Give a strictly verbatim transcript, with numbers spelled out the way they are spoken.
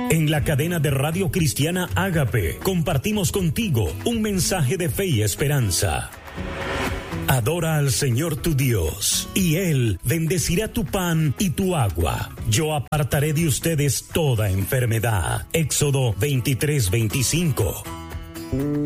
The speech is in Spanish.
En la cadena de Radio Cristiana Ágape compartimos contigo un mensaje de fe y esperanza. Adora al Señor tu Dios, y Él bendecirá tu pan y tu agua. Yo apartaré de ustedes toda enfermedad. Éxodo veintitrés veinticinco.